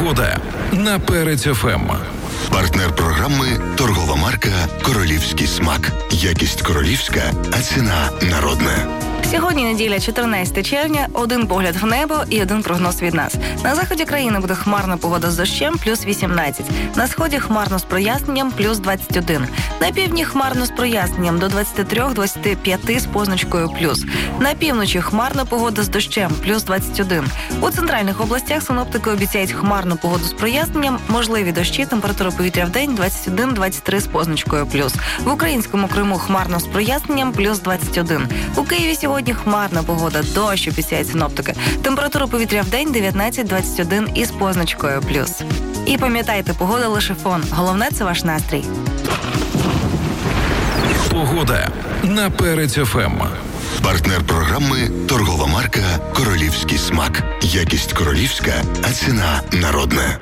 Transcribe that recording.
Погода на Перець ФМ. Партнер програми – торгова марка «Королівський смак». Якість королівська, а ціна народна. Сьогодні неділя, 14 червня, один погляд в небо і один прогноз від нас. На заході країни буде хмарна погода з дощем, плюс 18. На сході хмарно з проясненням, плюс 21. На півдні хмарно з проясненням до 23-25 з позначкою плюс. На півночі хмарна погода з дощем, плюс 21. У центральних областях синоптики обіцяють хмарну погоду з проясненням, можливі дощі, температура повітря в день 21-23 з позначкою плюс. В українському Криму хмарно з проясненням, плюс 21. У Києві сьогодні хмарна погода, дощ обіцяють синоптики. Температура повітря в день 19-21 із позначкою плюс. І пам'ятайте, погода лише фон. Головне – це ваш настрій. Погода на Перець ФМ. Партнер програми – торгова марка «Королівський смак». Якість королівська, а ціна народна.